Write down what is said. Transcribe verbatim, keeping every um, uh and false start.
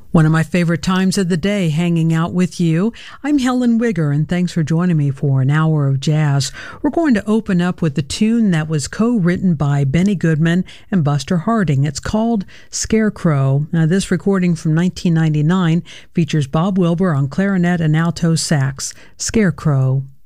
One of my favorite times of the day hanging out with you. I'm Helen Wigger, and thanks for joining me for an hour of jazz. We're going to open up with a tune that was co-written by Benny Goodman and Buster Harding. It's called Scarecrow. Now, this recording from nineteen ninety-nine features Bob Wilber on clarinet and alto sax. Scarecrow.